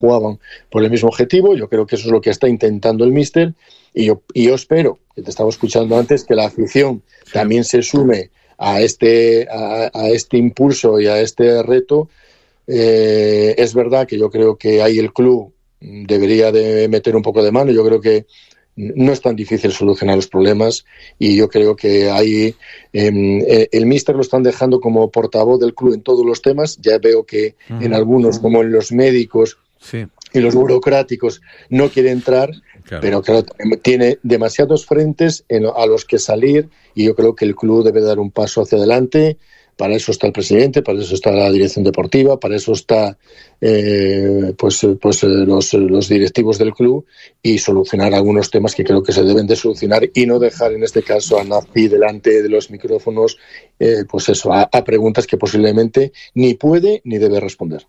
jugaban por el mismo objetivo. Yo creo que eso es lo que está intentando el míster, y yo espero, que te estaba escuchando antes, que la afición también se sume a este impulso y a este reto. Es verdad que yo creo que ahí el club debería de meter un poco de mano. Yo creo que no es tan difícil solucionar los problemas, y yo creo que ahí el míster lo están dejando como portavoz del club en todos los temas. Ya veo que en algunos, como en los médicos y los burocráticos, no quiere entrar, pero claro, tiene demasiados frentes a los que salir, y yo creo que el club debe dar un paso hacia adelante. Para eso está el presidente, para eso está la dirección deportiva, para eso está los directivos del club, y solucionar algunos temas que creo que se deben de solucionar, y no dejar en este caso a Nafi delante de los micrófonos a preguntas que posiblemente ni puede ni debe responder.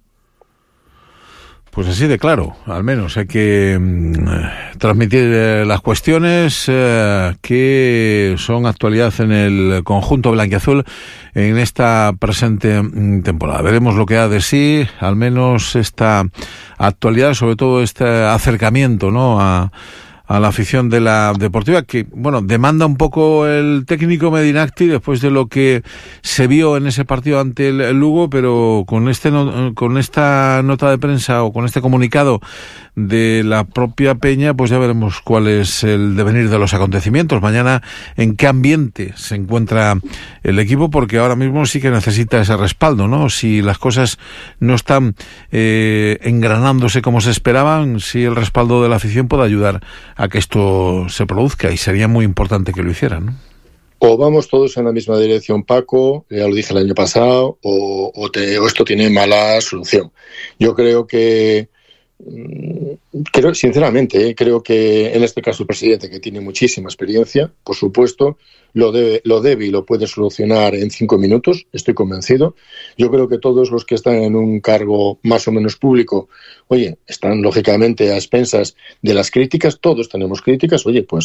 Pues así de claro, al menos hay que transmitir las cuestiones que son actualidad en el conjunto blanquiazul en esta presente temporada. Veremos lo que da de sí, al menos esta actualidad, sobre todo este acercamiento, ¿no?, a la afición de la Deportiva, que, bueno, demanda un poco el técnico Medinacti después de lo que se vio en ese partido ante el Lugo, pero con esta nota de prensa o con este comunicado de la propia Peña, pues ya veremos cuál es el devenir de los acontecimientos. Mañana, en qué ambiente se encuentra el equipo, porque ahora mismo sí que necesita ese respaldo, ¿no? Si las cosas no están engranándose como se esperaban, si el respaldo de la afición puede ayudar a que esto se produzca, y sería muy importante que lo hicieran, ¿no? O vamos todos en la misma dirección, Paco, ya lo dije el año pasado, o esto tiene mala solución. Yo creo que sinceramente, creo que en este caso el presidente, que tiene muchísima experiencia, por supuesto, lo debe y lo puede solucionar en 5 minutos, estoy convencido. Yo creo que todos los que están en un cargo más o menos público, están lógicamente a expensas de las críticas. Todos tenemos críticas,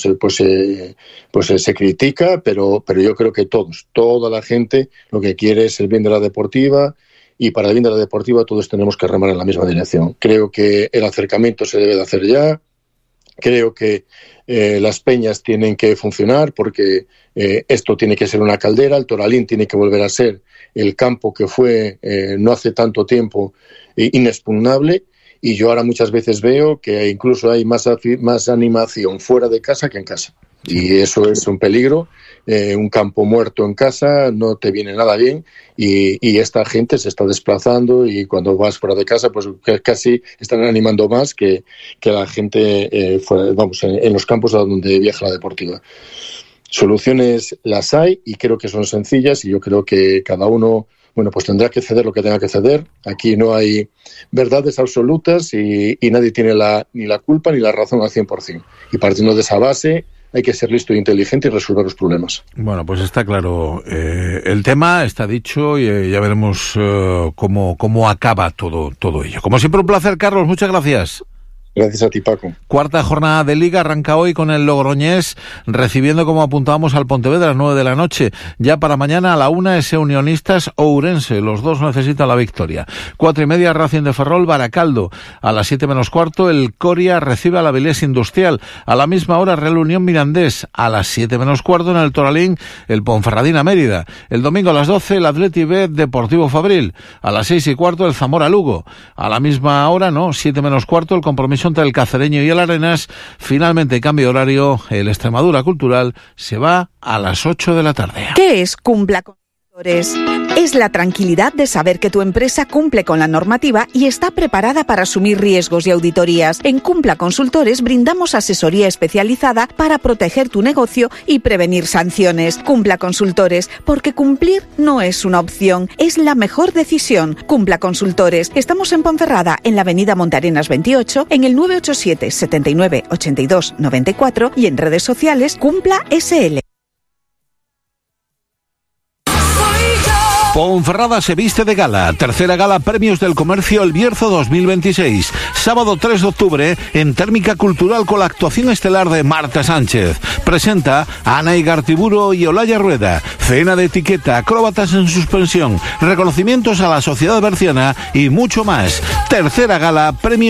se critica, pero yo creo que toda la gente lo que quiere es el bien de la Deportiva, y para el bien de la Deportiva todos tenemos que remar en la misma dirección. Creo que el acercamiento se debe de hacer ya. Creo que las peñas tienen que funcionar, porque esto tiene que ser una caldera. El Toralín tiene que volver a ser el campo que fue no hace tanto tiempo, inexpugnable. Y yo ahora muchas veces veo que incluso hay más animación fuera de casa que en casa. Y eso es un peligro. Un campo muerto en casa no te viene nada bien, y esta gente se está desplazando, y cuando vas fuera de casa pues casi están animando más que la gente en los campos a donde viaja la Deportiva. Soluciones las hay, y creo que son sencillas, y yo creo que cada uno pues tendrá que ceder lo que tenga que ceder. Aquí no hay verdades absolutas, y nadie tiene ni la culpa ni la razón al 100%. Y partiendo de esa base, hay que ser listo e inteligente y resolver los problemas. Bueno, pues está claro el tema, está dicho, y ya veremos cómo acaba todo ello. Como siempre, un placer, Carlos, muchas gracias. Gracias a ti, Paco. Cuarta jornada de Liga arranca hoy con el Logroñés recibiendo, como apuntábamos, al Pontevedra a las 9 de la noche. Ya para mañana a la 1 ese Unionistas Ourense. Los dos necesitan la victoria. 4:30 Racing de Ferrol Baracaldo. A las 7 menos cuarto el Coria recibe a la Avilés Industrial. A la misma hora Real Unión Mirandés. A las 7 menos cuarto en el Toralín el Ponferradina Mérida. El domingo a las 12 el Atleti B Deportivo Fabril. A las 6:15 el Zamora Lugo. A la misma hora, 7 menos cuarto el Compromiso entre el Cacereño y el Arenas. Finalmente, cambio de horario, el Extremadura Cultural se va a las 8 de la tarde. ¿Qué es Cumpla Consultores? Es la tranquilidad de saber que tu empresa cumple con la normativa y está preparada para asumir riesgos y auditorías. En Cumpla Consultores brindamos asesoría especializada para proteger tu negocio y prevenir sanciones. Cumpla Consultores, porque cumplir no es una opción, es la mejor decisión. Cumpla Consultores. Estamos en Ponferrada, en la avenida Montarenas 28, en el 987 79 82 94 y en redes sociales Cumpla SL. Ponferrada se viste de gala. Tercera gala Premios del Comercio El Bierzo 2026. Sábado 3 de octubre en Térmica Cultural con la actuación estelar de Marta Sánchez. Presenta Ana Igartiburu y Olaya Rueda. Cena de etiqueta, acróbatas en suspensión, reconocimientos a la sociedad berciana y mucho más. Tercera gala Premios